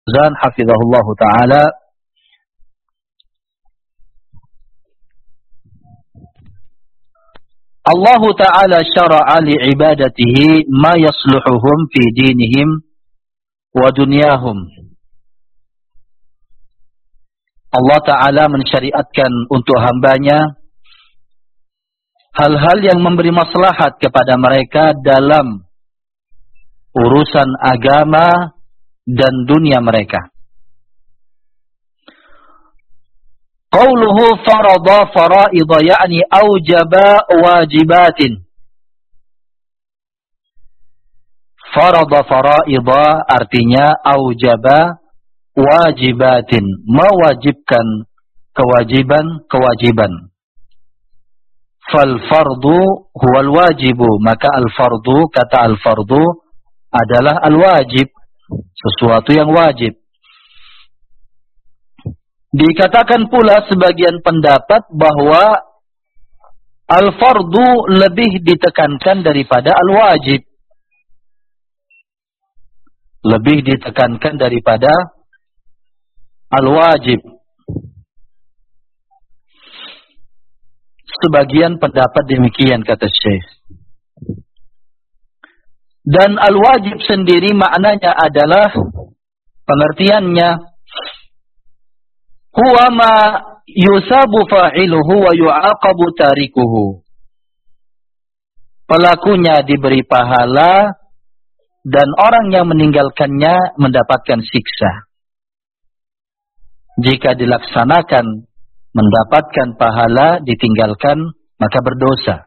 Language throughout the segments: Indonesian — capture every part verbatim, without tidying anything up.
Zan hafizahullah ta'ala, Allah Ta'ala syara'a li'ibadatihi ma yasluhuhum fi dinihim wa dunyahum. Allah Ta'ala mensyariatkan untuk hambanya hal-hal yang memberi maslahat kepada mereka dalam urusan agama dan dunia mereka. Qauluhu farada faraidha ya'ni aujaba wajibatin. Farada faraidha artinya aujaba wajibatin, mewajibkan kewajiban-kewajiban. Fal fardu huwal wajibu, maka al fardu, kata al fardu adalah al wajib, sesuatu yang wajib. Dikatakan pula sebagian pendapat bahwa al-fardu lebih ditekankan daripada al-wajib. Lebih ditekankan daripada al-wajib. Sebagian pendapat demikian, kata Syekh. Dan al-wajib sendiri maknanya adalah, pengertiannya, huwa ma yusabu fa'iluhu wa yu'aqabu tarikuhu. Pelakunya diberi pahala dan orang yang meninggalkannya mendapatkan siksa. Jika dilaksanakan mendapatkan pahala, ditinggalkan maka berdosa.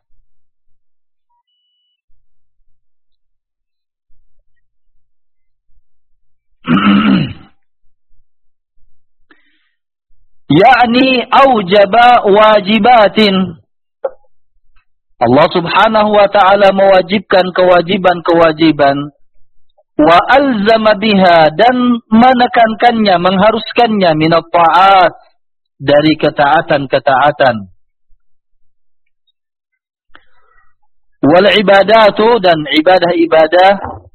Yakni aujaba wajibatin. Allah Subhanahu wa ta'ala mewajibkan kewajiban-kewajiban, wa alzama biha, dan menekankannya, mengharuskannya, minat ta'at, dari ketaatan-ketaatan. Wal ibadatu, dan ibadah-ibadah,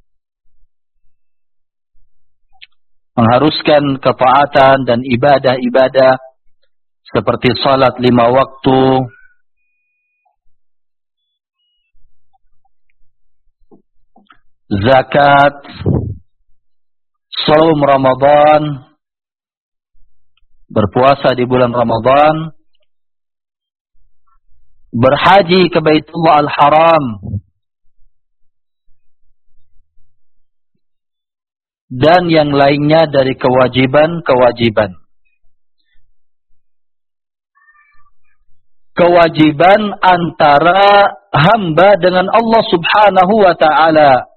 mengharuskan ketaatan dan ibadah-ibadah seperti salat lima waktu, zakat, shaum Ramadan, berpuasa di bulan Ramadan, berhaji ke Baitullah Al-Haram, dan yang lainnya dari kewajiban-kewajiban. Kewajiban antara hamba dengan Allah Subhanahu wa ta'ala.